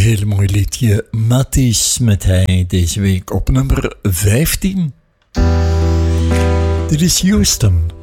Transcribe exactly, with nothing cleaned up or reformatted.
Heel mooi liedje. Matties met hij deze week op nummer vijftien. Dit is Houston.